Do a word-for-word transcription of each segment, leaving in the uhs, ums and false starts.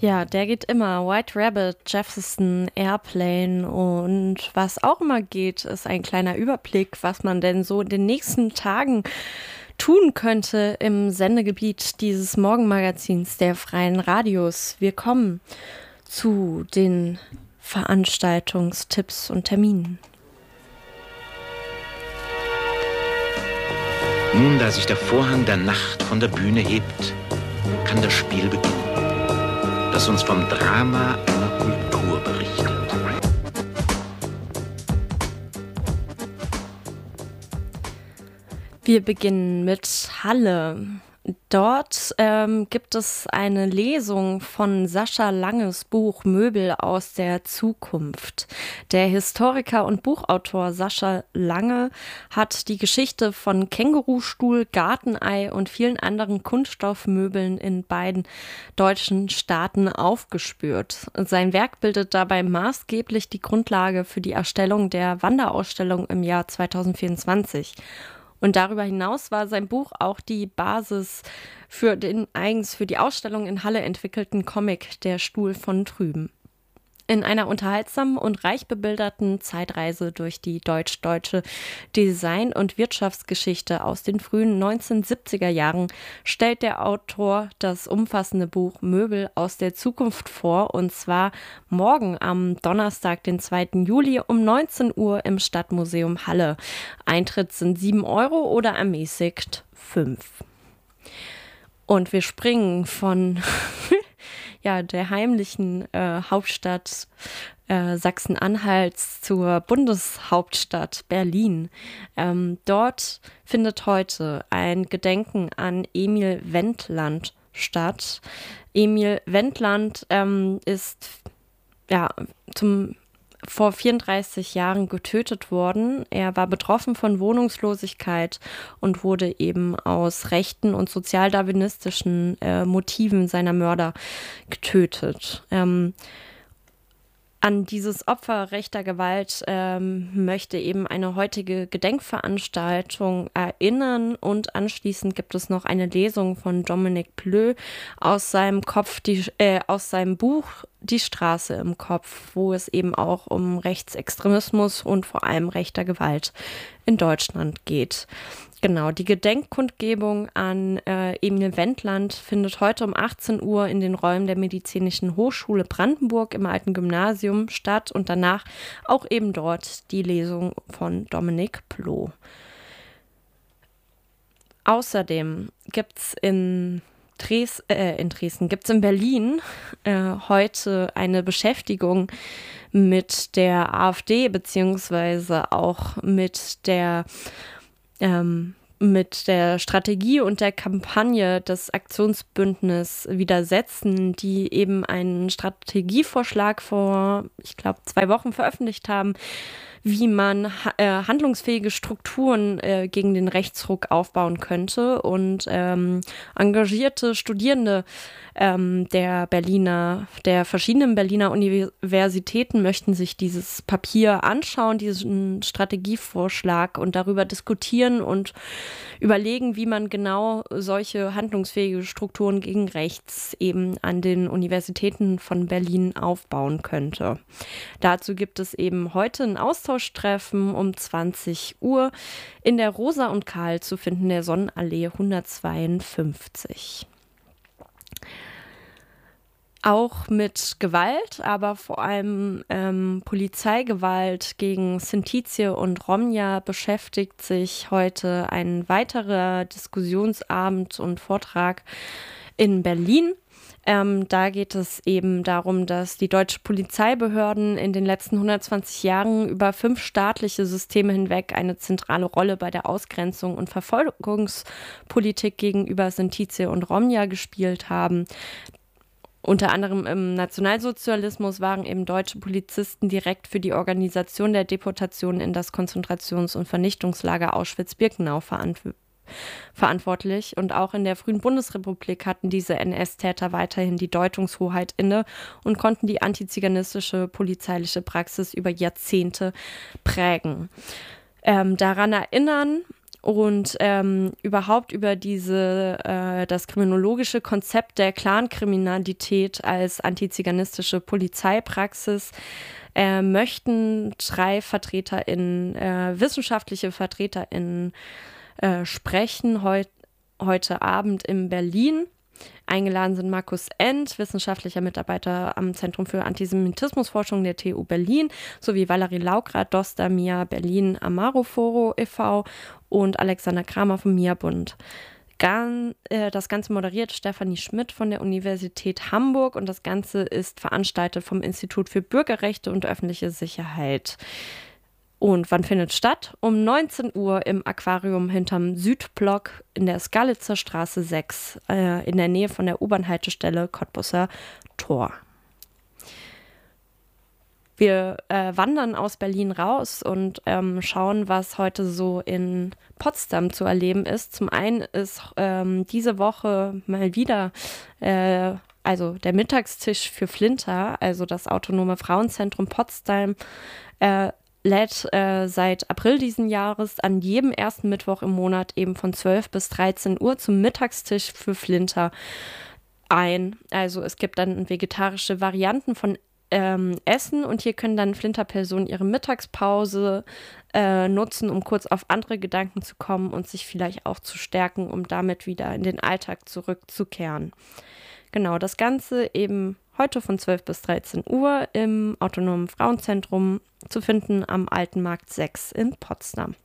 Ja, der geht immer. White Rabbit, Jefferson, Airplane und was auch immer geht, ist ein kleiner Überblick, was man denn so in den nächsten Tagen tun könnte im Sendegebiet dieses Morgenmagazins der Freien Radios. Wir kommen zu den Veranstaltungstipps und Terminen. Nun, da sich der Vorhang der Nacht von der Bühne hebt, kann das Spiel beginnen, das uns vom Drama einer Kultur berichtet. Wir beginnen mit Halle. Dort ähm, gibt es eine Lesung von Sascha Langes Buch Möbel aus der Zukunft. Der Historiker und Buchautor Sascha Lange hat die Geschichte von Kängurustuhl, Gartenei und vielen anderen Kunststoffmöbeln in beiden deutschen Staaten aufgespürt. Sein Werk bildet dabei maßgeblich die Grundlage für die Erstellung der Wanderausstellung im Jahr zweitausendvierundzwanzig. Und darüber hinaus war sein Buch auch die Basis für den eigens für die Ausstellung in Halle entwickelten Comic Der Stuhl von drüben. In einer unterhaltsamen und reich bebilderten Zeitreise durch die deutsch-deutsche Design- und Wirtschaftsgeschichte aus den frühen neunzehnhundertsiebziger Jahren stellt der Autor das umfassende Buch Möbel aus der Zukunft vor, und zwar morgen am Donnerstag, den zweiten Juli um neunzehn Uhr im Stadtmuseum Halle. Eintritt sind sieben Euro oder ermäßigt fünf. Und wir springen von ja, der heimlichen äh, Hauptstadt äh, Sachsen-Anhalts zur Bundeshauptstadt Berlin. Ähm, dort findet heute ein Gedenken an Emil Wendland statt. Emil Wendland ähm, ist ja zum vor vierunddreißig Jahren getötet worden. Er war betroffen von Wohnungslosigkeit und wurde eben aus rechten und sozialdarwinistischen äh, Motiven seiner Mörder getötet. Ähm, An dieses Opfer rechter Gewalt ähm, möchte eben eine heutige Gedenkveranstaltung erinnern, und anschließend gibt es noch eine Lesung von Dominique Pleu aus seinem Kopf, die, äh, aus seinem Buch Die Straße im Kopf, wo es eben auch um Rechtsextremismus und vor allem rechter Gewalt in Deutschland geht. Genau, die Gedenkkundgebung an äh, Emil Wendland findet heute um achtzehn Uhr in den Räumen der Medizinischen Hochschule Brandenburg im Alten Gymnasium statt und danach auch eben dort die Lesung von Dominique Pleu. Außerdem gibt es in Dres- äh, in Dresden, gibt es in Berlin äh, heute eine Beschäftigung mit der AfD, beziehungsweise auch mit der ähm, mit der Strategie und der Kampagne des Aktionsbündnis Widersetzen, die eben einen Strategievorschlag vor, ich glaube, zwei Wochen veröffentlicht haben, wie man äh, handlungsfähige Strukturen äh, gegen den Rechtsruck aufbauen könnte. Und ähm, engagierte Studierende ähm, der Berliner, der verschiedenen Berliner Universitäten möchten sich dieses Papier anschauen, diesen Strategievorschlag, und darüber diskutieren und überlegen, wie man genau solche handlungsfähige Strukturen gegen rechts eben an den Universitäten von Berlin aufbauen könnte. Dazu gibt es eben heute ein Austauschtreffen um zwanzig Uhr in der Rosa und Karl zu finden, der Sonnenallee hundertzweiundfünfzig. Auch mit Gewalt, aber vor allem ähm, Polizeigewalt gegen Sintize und Romja beschäftigt sich heute ein weiterer Diskussionsabend und Vortrag in Berlin. Ähm, da geht es eben darum, dass die deutsche Polizeibehörden in den letzten hundertzwanzig Jahren über fünf staatliche Systeme hinweg eine zentrale Rolle bei der Ausgrenzung und Verfolgungspolitik gegenüber Sintize und Romja gespielt haben. Unter anderem im Nationalsozialismus waren eben deutsche Polizisten direkt für die Organisation der Deportation in das Konzentrations- und Vernichtungslager Auschwitz-Birkenau verantwortlich. verantwortlich. Und auch in der frühen Bundesrepublik hatten diese N S-Täter weiterhin die Deutungshoheit inne und konnten die antiziganistische polizeiliche Praxis über Jahrzehnte prägen. Ähm, daran erinnern und ähm, überhaupt über diese, äh, das kriminologische Konzept der Clankriminalität als antiziganistische Polizeipraxis äh, möchten drei VertreterInnen, äh, wissenschaftliche VertreterInnen äh, sprechen heut, heute Abend in Berlin. Eingeladen sind Markus End, wissenschaftlicher Mitarbeiter am Zentrum für Antisemitismusforschung der T U Berlin, sowie Valerie Laugrad, Dosta Mia Berlin Amaroforo e V und Alexander Kramer vom Mia-Bund. Gan, äh, das Ganze moderiert Stefanie Schmidt von der Universität Hamburg und das Ganze ist veranstaltet vom Institut für Bürgerrechte und öffentliche Sicherheit. Und wann findet es statt? Um neunzehn Uhr im Aquarium hinterm Südblock in der Skalitzer Straße sechs, äh, in der Nähe von der U-Bahn-Haltestelle Cottbusser Tor. Wir äh, wandern aus Berlin raus und ähm, schauen, was heute so in Potsdam zu erleben ist. Zum einen ist ähm, diese Woche mal wieder äh, also der Mittagstisch für Flinter, also das Autonome Frauenzentrum Potsdam, äh, lädt äh, seit April diesen Jahres an jedem ersten Mittwoch im Monat eben von zwölf bis dreizehn Uhr zum Mittagstisch für Flinter ein. Also es gibt dann vegetarische Varianten von ähm, Essen und hier können dann Flinter-Personen ihre Mittagspause äh, nutzen, um kurz auf andere Gedanken zu kommen und sich vielleicht auch zu stärken, um damit wieder in den Alltag zurückzukehren. Genau, das Ganze eben heute von zwölf bis dreizehn Uhr im Autonomen Frauenzentrum zu finden am Alten Markt sechs in Potsdam.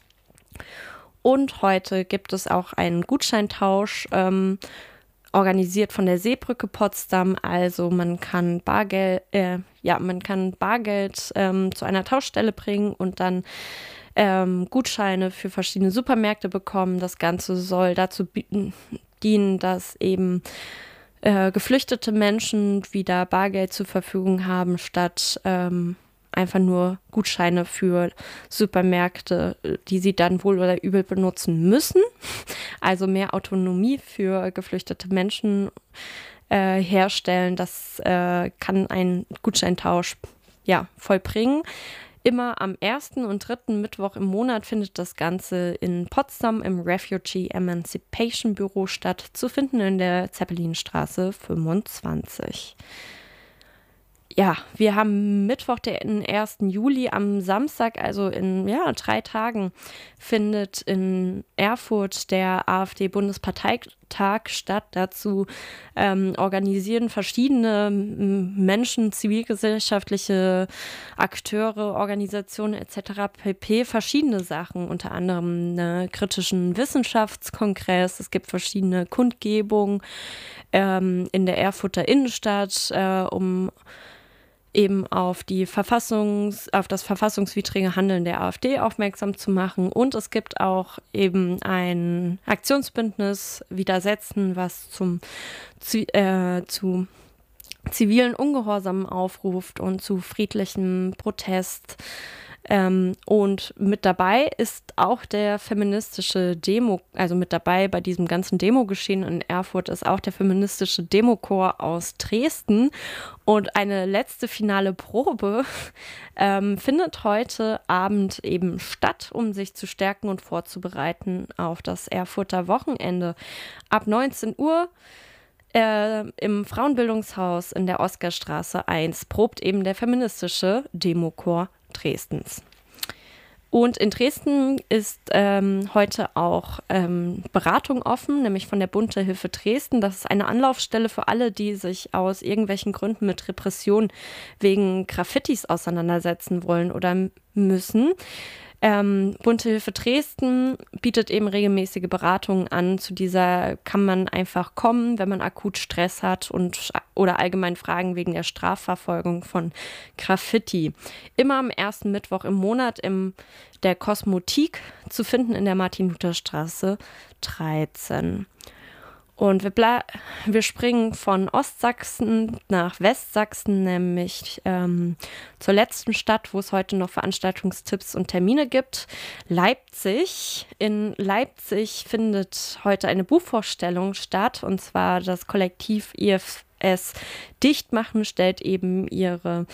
Und heute gibt es auch einen Gutscheintausch, ähm, organisiert von der Seebrücke Potsdam. Also man kann Bargeld, äh, ja, man kann Bargeld ähm, zu einer Tauschstelle bringen und dann ähm, Gutscheine für verschiedene Supermärkte bekommen. Das Ganze soll dazu bieten, dienen, dass eben Äh, geflüchtete Menschen wieder Bargeld zur Verfügung haben, statt ähm, einfach nur Gutscheine für Supermärkte, die sie dann wohl oder übel benutzen müssen. Also mehr Autonomie für geflüchtete Menschen äh, herstellen. Das äh, kann ein Gutscheintausch ja, vollbringen. Immer am ersten und dritten Mittwoch im Monat findet das Ganze in Potsdam im Refugee Emancipation Büro statt, zu finden in der Zeppelinstraße fünfundzwanzig. Ja, wir haben Mittwoch, den ersten Juli, am Samstag, also in ja, drei Tagen, findet in Erfurt der AfD-Bundesparteitag statt. Dazu ähm, organisieren verschiedene Menschen, zivilgesellschaftliche Akteure, Organisationen et cetera pp. Verschiedene Sachen, unter anderem einen kritischen Wissenschaftskongress. Es gibt verschiedene Kundgebungen ähm, in der Erfurter Innenstadt, äh, um eben auf die Verfassungs, auf das verfassungswidrige Handeln der AfD aufmerksam zu machen. Und es gibt auch eben ein Aktionsbündnis Widersetzen, was zum äh, zu zivilen Ungehorsam aufruft und zu friedlichem Protest. Ähm, und mit dabei ist auch der feministische Demo, also mit dabei bei diesem ganzen Demogeschehen in Erfurt ist auch der feministische Demochor aus Dresden. Und eine letzte finale Probe ähm, findet heute Abend eben statt, um sich zu stärken und vorzubereiten auf das Erfurter Wochenende. Ab neunzehn Uhr Äh, im Frauenbildungshaus in der Oskarstraße eins probt eben der feministische Demochor Dresdens. Und in Dresden ist ähm, heute auch ähm, Beratung offen, nämlich von der Bunte Hilfe Dresden. Das ist eine Anlaufstelle für alle, die sich aus irgendwelchen Gründen mit Repression wegen Graffitis auseinandersetzen wollen oder müssen. Ähm, Bunte Hilfe Dresden bietet eben regelmäßige Beratungen an. Zu dieser kann man einfach kommen, wenn man akut Stress hat und oder allgemein Fragen wegen der Strafverfolgung von Graffiti. Immer am ersten Mittwoch im Monat in der Kosmotik zu finden in der Martin-Luther-Straße dreizehn. Und wir, ble- wir springen von Ostsachsen nach Westsachsen, nämlich ähm, zur letzten Stadt, wo es heute noch Veranstaltungstipps und Termine gibt, Leipzig. In Leipzig findet heute eine Buchvorstellung statt, und zwar das Kollektiv I F S Dichtmachen stellt eben ihre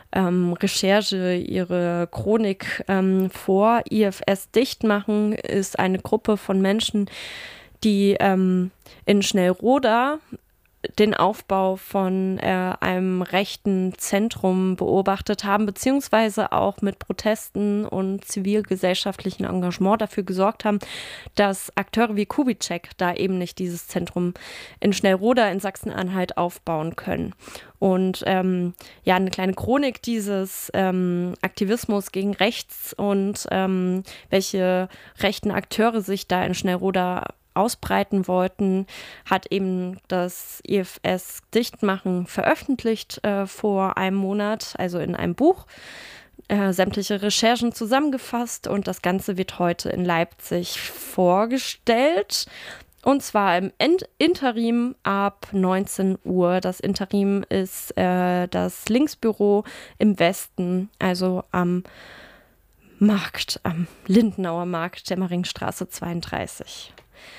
ähm, Recherche, ihre Chronik ähm, vor. I F S Dichtmachen ist eine Gruppe von Menschen, die ähm, in Schnellroda den Aufbau von äh, einem rechten Zentrum beobachtet haben, beziehungsweise auch mit Protesten und zivilgesellschaftlichem Engagement dafür gesorgt haben, dass Akteure wie Kubitschek da eben nicht dieses Zentrum in Schnellroda in Sachsen-Anhalt aufbauen können. Und ähm, ja, eine kleine Chronik dieses ähm, Aktivismus gegen rechts und ähm, welche rechten Akteure sich da in Schnellroda ausbreiten wollten, hat eben das I F S Dichtmachen veröffentlicht äh, vor einem Monat, also in einem Buch, äh, sämtliche Recherchen zusammengefasst und das Ganze wird heute in Leipzig vorgestellt. Und zwar im Ent- Interim ab neunzehn Uhr. Das Interim ist äh, das Linksbüro im Westen, also am Markt, am Lindenauer Markt, Dämmeringstraße zweiunddreißig.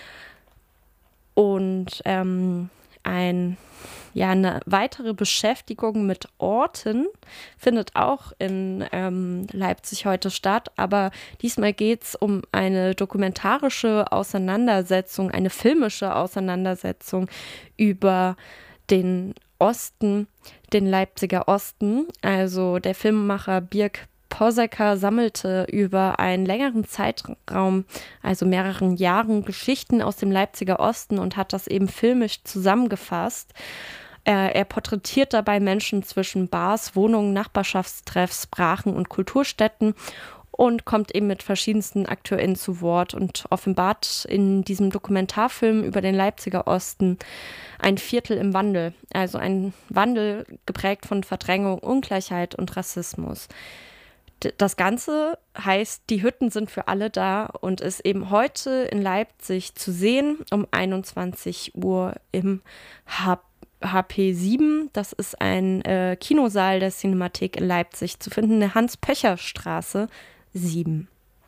Und ähm, ein, ja, eine weitere Beschäftigung mit Orten findet auch in ähm, Leipzig heute statt, aber diesmal geht es um eine dokumentarische Auseinandersetzung, eine filmische Auseinandersetzung über den Osten, den Leipziger Osten. Also der Filmemacher Birk Possecker sammelte über einen längeren Zeitraum, also mehreren Jahren, Geschichten aus dem Leipziger Osten und hat das eben filmisch zusammengefasst. Er, er porträtiert dabei Menschen zwischen Bars, Wohnungen, Nachbarschaftstreffs, Brachen und Kulturstätten und kommt eben mit verschiedensten AkteurInnen zu Wort und offenbart in diesem Dokumentarfilm über den Leipziger Osten ein Viertel im Wandel, also ein Wandel geprägt von Verdrängung, Ungleichheit und Rassismus. Das Ganze heißt, die Hütten sind für alle da und ist eben heute in Leipzig zu sehen um einundzwanzig Uhr im H P sieben. Das ist ein äh, Kinosaal der Cinemathek in Leipzig, zu finden in der Hans-Pöcher-Straße sieben.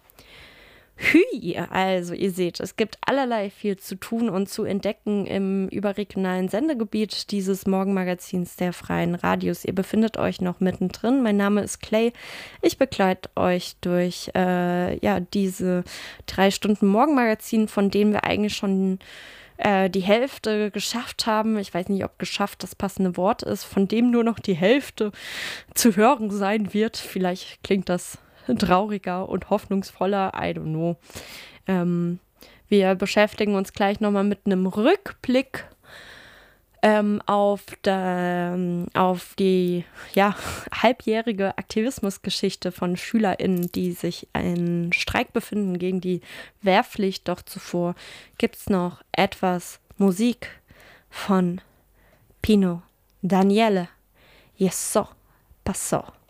Hui, also ihr seht, es gibt allerlei viel zu tun und zu entdecken im überregionalen Sendegebiet dieses Morgenmagazins der Freien Radios. Ihr befindet euch noch mittendrin. Mein Name ist Clay. Ich begleite euch durch äh, ja, diese drei Stunden Morgenmagazin, von denen wir eigentlich schon äh, die Hälfte geschafft haben. Ich weiß nicht, ob geschafft das passende Wort ist, von dem nur noch die Hälfte zu hören sein wird. Vielleicht klingt das trauriger und hoffnungsvoller, I don't know. Ähm, wir beschäftigen uns gleich nochmal mit einem Rückblick ähm, auf, der, auf die ja, halbjährige Aktivismusgeschichte von SchülerInnen, die sich in Streik befinden gegen die Wehrpflicht. Doch zuvor gibt es noch etwas Musik von Pino Daniele. Yes, so, passo.